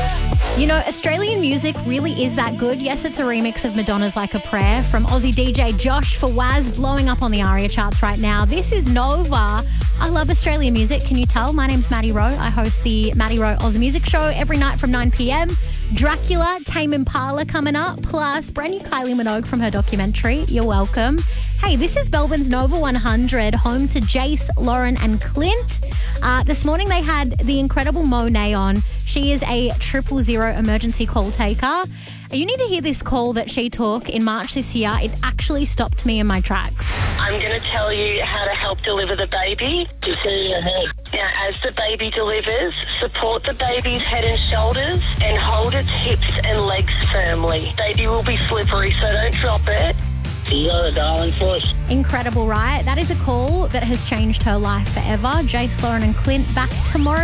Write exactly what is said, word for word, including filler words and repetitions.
You know, Australian music really is that good. Yes, it's a remix of Madonna's Like a Prayer from Aussie D J Josh Fawaz, blowing up on the ARIA charts right now. This is Nova. I love Australian music, can you tell? My name's Maddie Rowe. I host the Maddie Rowe Oz Music Show every night from nine p.m. Dracula, Tame Impala coming up, plus brand new Kylie Minogue from her documentary. You're welcome. Hey, this is Melbourne's Nova one hundred, home to Jace, Lauren and Clint. Uh, this morning they had the incredible Monet on. She is a triple zero emergency call taker. You need to hear this call that she took in March this year. It actually stopped me in my tracks. I'm going to tell you how to help deliver the baby. Now, as the baby delivers, support the baby's head and shoulders and hold its hips and legs firmly. Baby will be slippery, so don't drop it. You got a darling for us. Incredible, right? That is a call that has changed her life forever. Jace, Lauren and Clint back tomorrow.